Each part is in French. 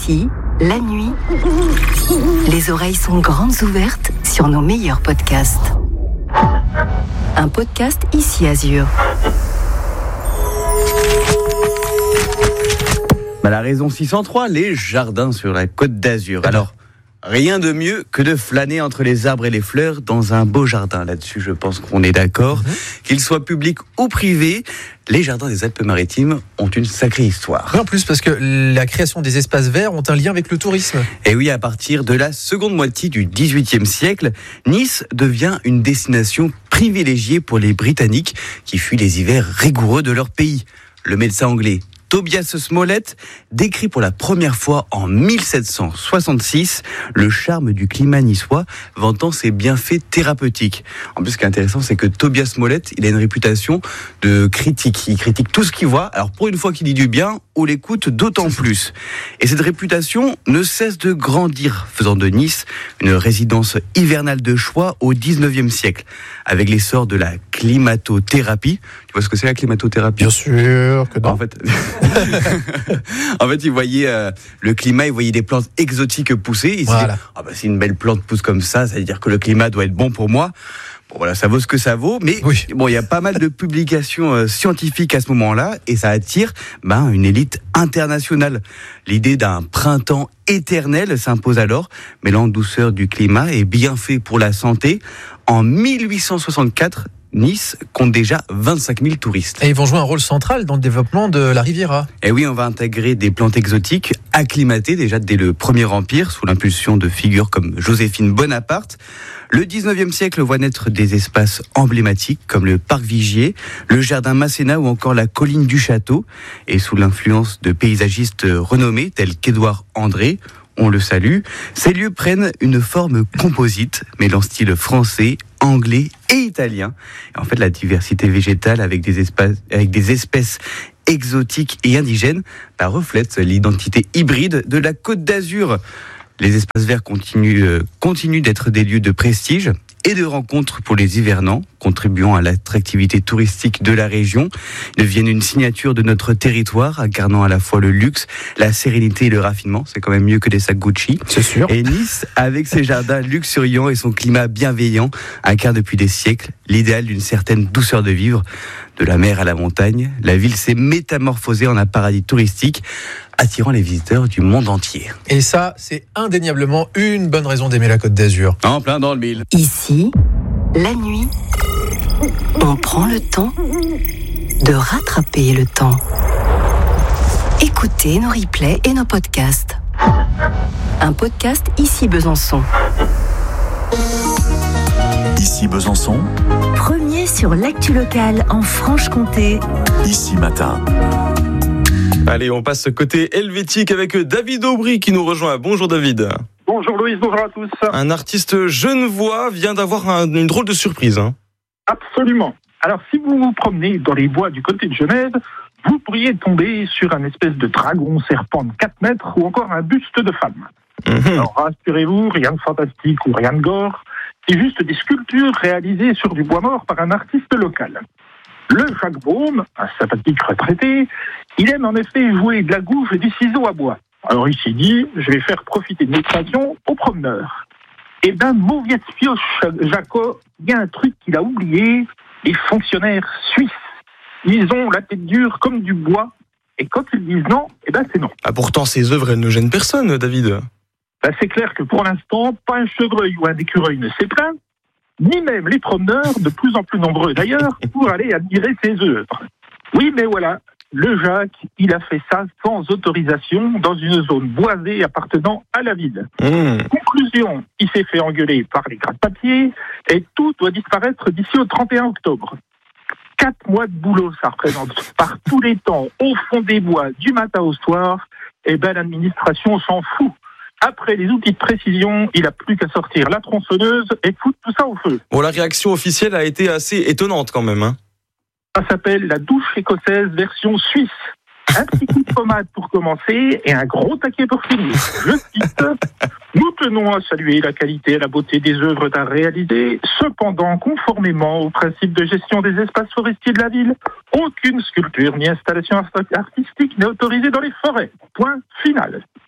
Ici, la nuit, les oreilles sont grandes ouvertes sur nos meilleurs podcasts. Un podcast Ici Azur. La raison 603, les jardins sur la Côte d'Azur. Alors, rien de mieux que de flâner entre les arbres et les fleurs dans un beau jardin. Là-dessus, je pense qu'on est d'accord. Qu'ils soient publics ou privés, les jardins des Alpes-Maritimes ont une sacrée histoire. Oui, en plus, parce que la création des espaces verts ont un lien avec le tourisme. Et oui, à partir de la seconde moitié du XVIIIe siècle, Nice devient une destination privilégiée pour les Britanniques qui fuient les hivers rigoureux de leur pays. Le médecin anglais Tobias Smollett décrit pour la première fois en 1766 le charme du climat niçois, vantant ses bienfaits thérapeutiques. En plus, ce qui est intéressant, c'est que Tobias Smollett, il a une réputation de critique. Il critique tout ce qu'il voit. Alors, pour une fois qu'il dit du bien, on l'écoute d'autant plus. Et cette réputation ne cesse de grandir, faisant de Nice une résidence hivernale de choix au 19e siècle, avec l'essor de la climatothérapie. Tu vois ce que c'est la climatothérapie ? Bien sûr que non. En fait, il voyait le climat, il voyait des plantes exotiques pousser. Il se dit, si une belle plante pousse comme ça veut dire que le climat doit être bon pour moi. Bon, voilà, ça vaut ce que ça vaut, mais bon, il y a pas mal de publications scientifiques à ce moment-là, et ça attire une élite internationale. L'idée d'un printemps éternel s'impose alors, mêlant douceur du climat et bienfaits pour la santé. En 1864, Nice compte déjà 25 000 touristes. Et ils vont jouer un rôle central dans le développement de la Riviera. Et oui, on va intégrer des plantes exotiques acclimatées déjà dès le Premier Empire, sous l'impulsion de figures comme Joséphine Bonaparte. Le 19e siècle voit naître des espaces emblématiques comme le Parc Vigier, le Jardin Masséna ou encore la Colline du Château. Et sous l'influence de paysagistes renommés tels qu'Édouard André, on le salue, ces lieux prennent une forme composite, mêlant style français, anglais et italien. Et en fait, la diversité végétale avec des espèces exotiques et indigènes reflète l'identité hybride de la Côte d'Azur. Les espaces verts continuent d'être des lieux de prestige et de rencontres pour les hivernants, contribuant à l'attractivité touristique de la région. Ils deviennent une signature de notre territoire, incarnant à la fois le luxe, la sérénité et le raffinement. C'est quand même mieux que des sacs Gucci. C'est sûr. Et Nice, avec ses jardins luxuriants et son climat bienveillant, incarne depuis des siècles l'idéal d'une certaine douceur de vivre. De la mer à la montagne, la ville s'est métamorphosée en un paradis touristique, attirant les visiteurs du monde entier. Et ça, c'est indéniablement une bonne raison d'aimer la Côte d'Azur. En plein dans le mille. Ici, la nuit, on prend le temps de rattraper le temps. Écoutez nos replays et nos podcasts. Un podcast Ici Besançon. Ici Besançon. Premier sur l'actu locale en Franche-Comté. Ici Matin. Allez, on passe côté helvétique avec David Aubry qui nous rejoint. Bonjour David. Bonjour Louise, bonjour à tous. Un artiste genevois vient d'avoir une drôle de surprise. Absolument. Alors si vous vous promenez dans les bois du côté de Genève, vous pourriez tomber sur un espèce de dragon serpent de 4 mètres ou encore un buste de femme. Alors rassurez-vous, rien de fantastique ou rien de gore, c'est juste des sculptures réalisées sur du bois mort par un artiste local. Le Jacques Baume, un sympathique retraité, il aime en effet jouer de la gouge et du ciseau à bois. Alors il s'est dit, je vais faire profiter de mes passions aux promeneurs. Eh ben, mauvaise pioche, Jaco, il y a un truc qu'il a oublié, les fonctionnaires suisses. Ils ont la tête dure comme du bois, et quand ils disent non, eh ben c'est non. Ah, pourtant, ces œuvres, elles ne gênent personne, David. Ben, c'est clair que pour l'instant, pas un chevreuil ou un écureuil ne s'est plaint, ni même les promeneurs, de plus en plus nombreux d'ailleurs, pour aller admirer ses œuvres. Oui, mais voilà, le Jacques, il a fait ça sans autorisation dans une zone boisée appartenant à la ville. Conclusion, il s'est fait engueuler par les gratte-papiers et tout doit disparaître d'ici au 31 octobre. 4 mois de boulot, ça représente par tous les temps, au fond des bois, du matin au soir, et ben l'administration s'en fout. Après les outils de précision, il n'a plus qu'à sortir la tronçonneuse et foutre tout ça au feu. Bon, la réaction officielle a été assez étonnante quand même. Ça s'appelle la douche écossaise version suisse. Un petit coup de pommade pour commencer et un gros taquet pour finir. Je cite, nous tenons à saluer la qualité et la beauté des œuvres d'art réalisées. Cependant, conformément au principe de gestion des espaces forestiers de la ville, aucune sculpture ni installation artistique n'est autorisée dans les forêts. Point final.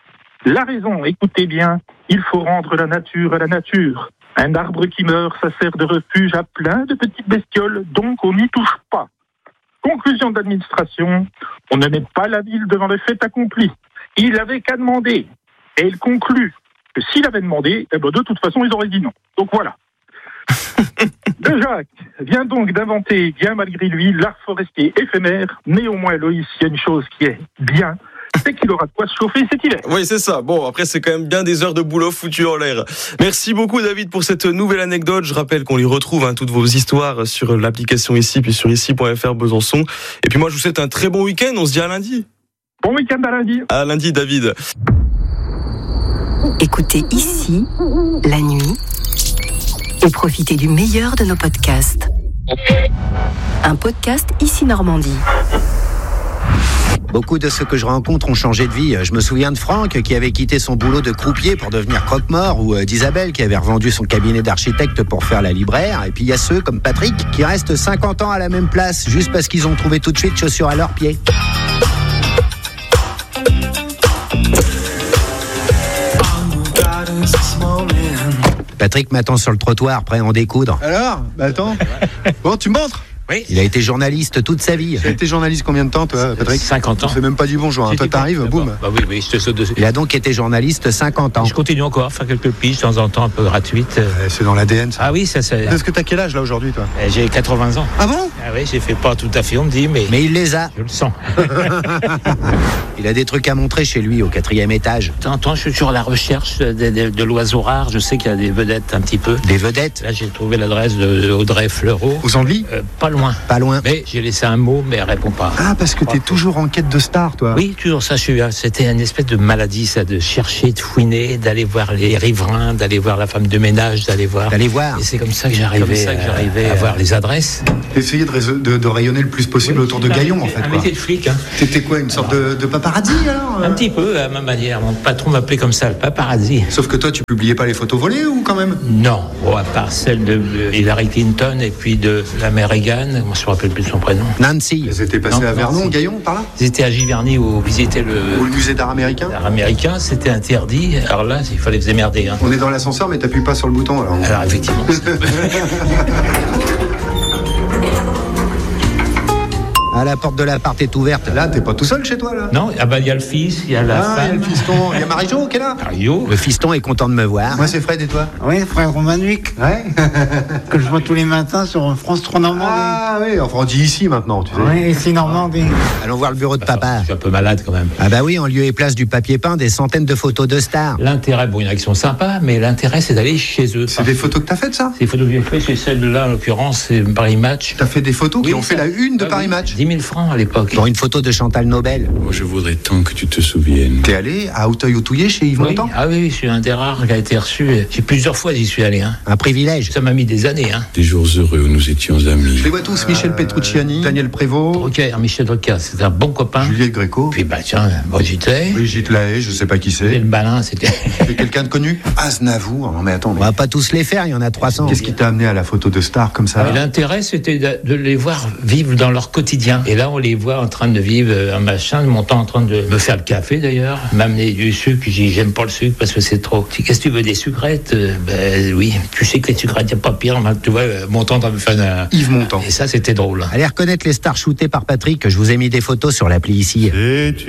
La raison, écoutez bien, il faut rendre la nature à la nature. Un arbre qui meurt, ça sert de refuge à plein de petites bestioles, donc on n'y touche pas. Conclusion d'administration, on ne met pas la ville devant le fait accompli. Il n'avait qu'à demander. Et il conclut que s'il avait demandé, de toute façon, ils auraient dit non. Donc voilà. De Jacques vient donc d'inventer, bien malgré lui, l'art forestier éphémère. Néanmoins, Loïs, il y a une chose qui est bien, c'est qu'il aura de quoi se chauffer cet hiver. Oui, c'est ça. Bon, après, c'est quand même bien des heures de boulot foutues en l'air. Merci beaucoup, David, pour cette nouvelle anecdote. Je rappelle qu'on les retrouve, toutes vos histoires sur l'application ici, puis sur ici.fr Besançon. Et puis moi, je vous souhaite un très bon week-end. On se dit à lundi. Bon week-end à lundi. À lundi, David. Écoutez Ici, la nuit, et profitez du meilleur de nos podcasts. Un podcast Ici Normandie. Beaucoup de ceux que je rencontre ont changé de vie. Je me souviens de Franck qui avait quitté son boulot de croupier pour devenir croque-mort, ou d'Isabelle qui avait revendu son cabinet d'architecte pour faire la libraire. Et puis il y a ceux comme Patrick qui restent 50 ans à la même place juste parce qu'ils ont trouvé tout de suite chaussures à leurs pieds. Patrick m'attend sur le trottoir, prêt à en découdre. Alors, attends. Bon, tu me montres? Oui. Il a été journaliste toute sa vie. Tu as été journaliste combien de temps, toi, Patrick? 50 ans. On fait même pas du bonjour. Toi, t'arrives, boum. Bah oui, je te saute dessus. Il a donc été journaliste 50 ans. Je continue encore à faire quelques piges de temps en temps, un peu gratuites. C'est dans l'ADN, ça. Ah oui, ça c'est. Est-ce que t'as quel âge, là, aujourd'hui, toi? J'ai 80 ans. Ah bon? Ah oui, j'ai fait pas tout à fait, on me dit, mais il les a. Je le sens. Il a des trucs à montrer chez lui, au 4e étage. De temps en temps, je suis toujours à la recherche de l'oiseau rare. Je sais qu'il y a des vedettes un petit peu. Des vedettes? Là, j'ai trouvé l'adresse de Audrey Fleurot. Aux Andelys? Pas loin. Pas loin. Mais j'ai laissé un mot, mais elle répond pas. Ah, parce que t'es toujours en quête de star, toi. Oui, toujours ça. C'était une espèce de maladie, ça, de chercher, de fouiner, d'aller voir les riverains, d'aller voir la femme de ménage, d'aller voir. Et c'est comme ça que j'arrivais à voir les adresses. Essayer de rayonner le plus possible autour de Gaillon, en fait. Un métier de flic. Hein. T'étais quoi, une sorte de paparazzi, alors? Un petit peu, à ma manière. Mon patron m'appelait comme ça, le paparazzi. Sauf que toi, tu publiais pas les photos volées, ou quand même? Non, à part celle de Hillary Clinton et puis de la mère Reagan. Moi, je me rappelle plus de son prénom. Nancy. Ils étaient passés à Vernon, Gaillon, par là? Ils étaient à Giverny où visiter le musée d'art américain. L'art américain, c'était interdit. Alors là, il fallait se démerder. Hein. On est dans l'ascenseur, mais t'appuies pas sur le bouton, alors. Alors effectivement. Ah, la porte de l'appart est ouverte. Là, t'es pas tout seul chez toi, là? Non, il y a le fils, il y a la femme. Il y a le fiston, il y a Marie-Jo qui est là. Marie-Jo. Le fiston est content de me voir. Moi, c'est Fred, et toi? Oui, frère Romanovic. Ouais. Que je vois tous les matins sur France 3 Normandie. Ah oui, enfin, on dit ici maintenant, tu sais. Oui, ici Normandie. Allons voir le bureau de papa. Je suis un peu malade quand même. Ah bah oui, en lieu et place du papier peint, des centaines de photos de stars. L'intérêt, bon, une action sympa, mais l'intérêt, c'est d'aller chez eux. C'est des photos que t'as faites, ça? C'est des photos que j'ai faites, c'est celle-là, en l'occurrence, c'est Paris Match. T'as fait des photos qui ont fait la une de Paris Match? 10 000 francs à l'époque. Pour une photo de Chantal Nobel. Moi, je voudrais tant que tu te souviennes. T'es allé à Auteuil-Outouillé chez Yves Montand? Ah oui, je suis un des rares qui a été reçu. J'ai plusieurs fois j'y suis allé. Hein. Un privilège. Ça m'a mis des années. Hein. Des jours heureux où nous étions amis. Je les vois tous, Michel Petrucciani, Daniel Prévost. Drucker, Michel Drucker, c'est un bon copain. Juliette Gréco. Puis bah tiens, Brigitte Lahaye. Brigitte Lahaye, je sais pas qui c'est. Le Balin, c'était... C'est quelqu'un de connu? Aznavour, non mais attends. On va pas tous les faire, il y en a 300. Qu'est-ce qui t'a amené à la photo de star comme ça? L'intérêt, c'était de les voir vivre dans leur quotidien. Et là, on les voit en train de vivre un machin, mon temps en train de me faire le café d'ailleurs, m'amener du sucre. J'ai dit, j'aime pas le sucre parce que c'est trop. Qu'est-ce que tu veux, des sucrètes? Ben oui, tu sais que les sucrètes, il n'y a pas pire. Tu vois, Montand en me fait un... Yves Montand. Et ça, c'était drôle. Allez reconnaître les stars shootées par Patrick, je vous ai mis des photos sur l'appli ici.